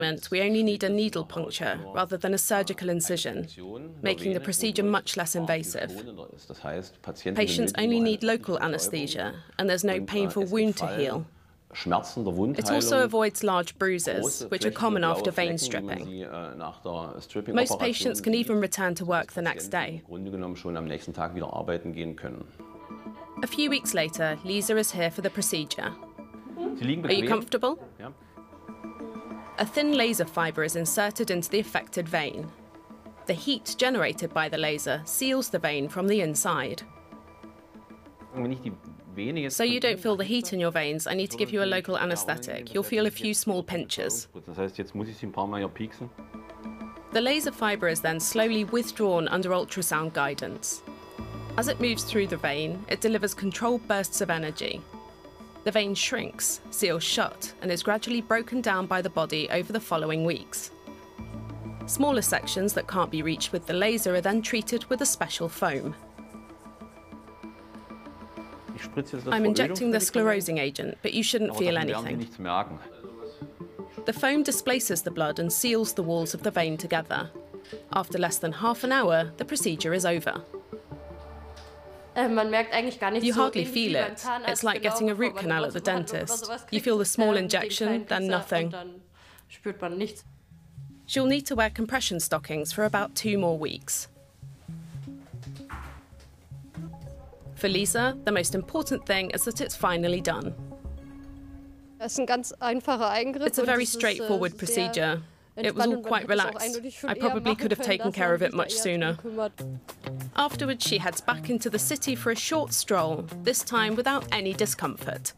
We only need a needle puncture rather than a surgical incision, making the procedure much less invasive. Patients only need local anesthesia, and there's no painful wound to heal. It also avoids large bruises, which are common after vein stripping. Most patients can even return to work the next day. A few weeks later, Lisa is here for the procedure. Are you comfortable? A thin laser fibre is inserted into the affected vein. The heat generated by the laser seals the vein from the inside. So you don't feel the heat in your veins, I need to give you a local anaesthetic. You'll feel a few small pinches. The laser fibre is then slowly withdrawn under ultrasound guidance. As it moves through the vein, it delivers controlled bursts of energy. The vein shrinks, seals shut, and is gradually broken down by the body over the following weeks. Smaller sections that can't be reached with the laser are then treated with a special foam. I'm injecting the sclerosing agent, but you shouldn't feel anything. The foam displaces the blood and seals the walls of the vein together. After less than half an hour, the procedure is over. You hardly feel it. It's like getting a root canal at the dentist. You feel the small injection, then nothing. She'll need to wear compression stockings for about 2 more weeks. For Lisa, the most important thing is that it's finally done. It's a very straightforward procedure. It was all quite relaxed. I probably could have taken care of it much sooner. Afterwards, she heads back into the city for a short stroll, this time without any discomfort.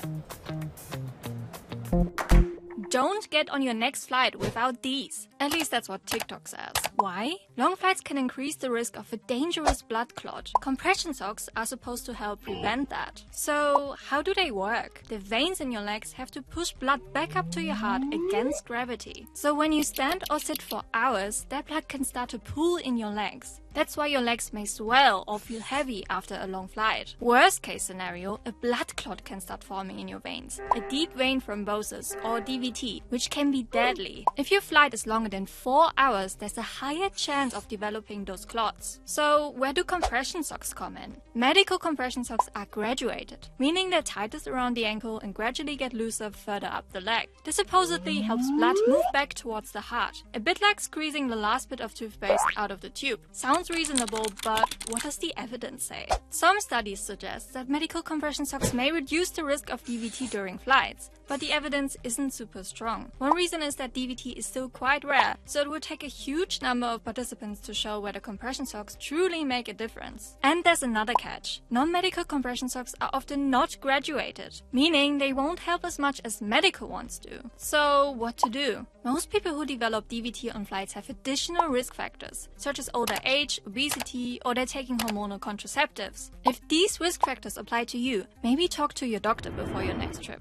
Don't get on your next flight without these. At least that's what TikTok says. Why? Long flights can increase the risk of a dangerous blood clot. Compression socks are supposed to help prevent that. So, how do they work? The veins in your legs have to push blood back up to your heart against gravity. So when you stand or sit for hours, that blood can start to pool in your legs. That's why your legs may swell or feel heavy after a long flight. Worst case scenario, a blood clot can start forming in your veins. A deep vein thrombosis, or DVT, which can be deadly. If your flight is longer than 4 hours, there's a higher chance of developing those clots. So where do compression socks come in? Medical compression socks are graduated, meaning they're tightest around the ankle and gradually get looser further up the leg. This supposedly helps blood move back towards the heart, a bit like squeezing the last bit of toothpaste out of the tube. Sounds reasonable, but what does the evidence say? Some studies suggest that medical compression socks may reduce the risk of DVT during flights, but the evidence isn't super strong. One reason is that DVT is still quite rare, so it would take a huge number of participants to show whether compression socks truly make a difference. And there's another catch. Non-medical compression socks are often not graduated, meaning they won't help as much as medical ones do. So what to do? Most people who develop DVT on flights have additional risk factors, such as older age, obesity, or they're taking hormonal contraceptives. If these risk factors apply to you, maybe talk to your doctor before your next trip.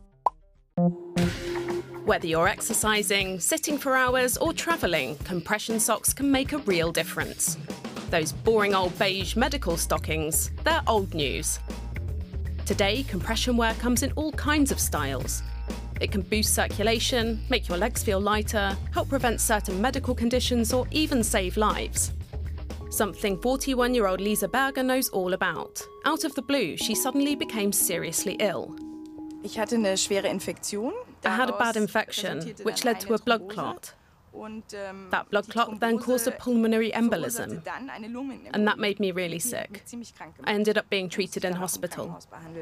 Whether you're exercising, sitting for hours, or travelling, compression socks can make a real difference. Those boring old beige medical stockings, they're old news. Today, compression wear comes in all kinds of styles. It can boost circulation, make your legs feel lighter, help prevent certain medical conditions, or even save lives. Something 41-year-old Lisa Berger knows all about. Out of the blue, she suddenly became seriously ill. Ich hatte eine schwere Infektion. I had a bad infection, which led to a blood clot. That blood clot then caused a pulmonary embolism, and that made me really sick. I ended up being treated in hospital.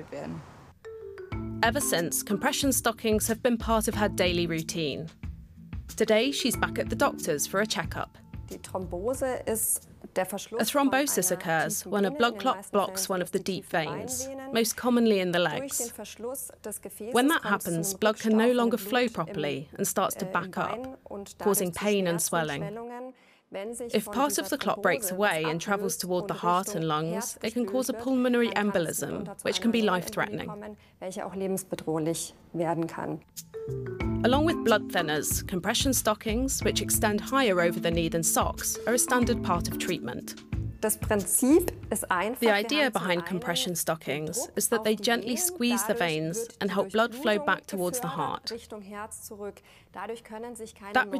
Ever since, compression stockings have been part of her daily routine. Today, she's back at the doctor's for a checkup. A thrombosis occurs when a blood clot blocks one of the deep veins, most commonly in the legs. When that happens, blood can no longer flow properly and starts to back up, causing pain and swelling. If part of the clot breaks away and travels toward the heart and lungs, it can cause a pulmonary embolism, which can be life-threatening. Along with blood thinners, compression stockings, which extend higher over the knee than socks, are a standard part of treatment. The idea behind compression stockings is that they gently squeeze the veins and help blood flow back towards the heart. That